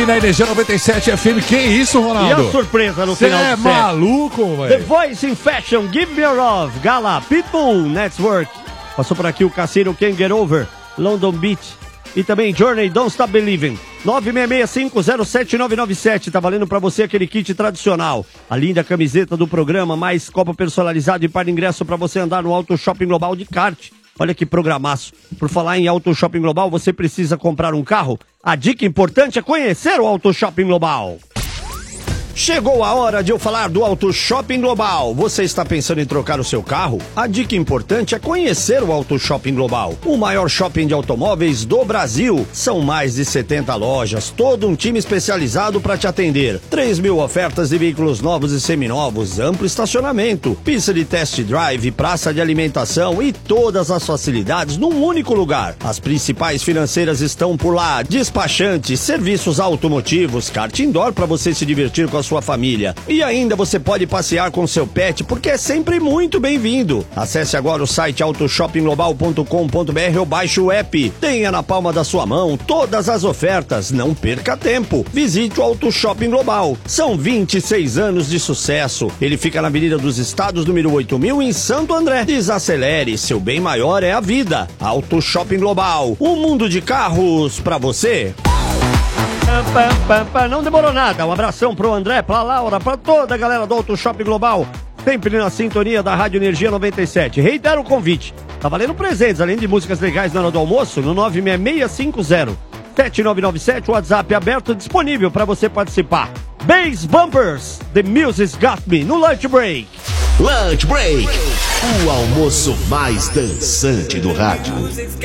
Na Energia 97 FM, que isso, Ronaldo? E a surpresa no final do set? Você é maluco, velho? The Voice in Fashion, Give Me a Love, Gala, Pitbull, Network. Passou por aqui o Cassino, Can't Get Over, London Beat. E também Journey, Don't Stop Believing. 966507997. Tá valendo pra você aquele kit tradicional. A linda camiseta do programa, mais copo personalizado e par de ingresso pra você andar no Auto Shopping Global de kart. Olha que programaço. Por falar em Auto Shopping Global, você precisa comprar um carro? A dica importante é conhecer o Auto Shopping Global. Chegou a hora de eu falar do Auto Shopping Global. Você está pensando em trocar o seu carro? A dica importante é conhecer o Auto Shopping Global, o maior shopping de automóveis do Brasil. São mais de 70 lojas, todo um time especializado para te atender. 3.000 ofertas de veículos novos e seminovos, amplo estacionamento, pista de test drive, praça de alimentação e todas as facilidades num único lugar. As principais financeiras estão por lá, despachantes, serviços automotivos, kart indoor para você se divertir com a sua família. E ainda você pode passear com seu pet, porque é sempre muito bem-vindo. Acesse agora o site autoshoppingglobal.com.br ou baixe o app. Tenha na palma da sua mão todas as ofertas. Não perca tempo. Visite o Auto Shopping Global. São 26 anos de sucesso. Ele fica na Avenida dos Estados, número 8000, em Santo André. Desacelere, seu bem maior é a vida. Auto Shopping Global. Um mundo de carros pra você. Não demorou nada. Um abração pro André, pra Laura, pra toda a galera do Auto Shopping Global. Sempre na sintonia da Rádio Energia 97. Reitero o convite. Tá valendo presentes, além de músicas legais na hora do almoço, no 96650-7997. O WhatsApp aberto, disponível para você participar. Bass Bumpers, The Music's Got Me, no Lunch Break. Lunch Break, o almoço mais dançante do rádio.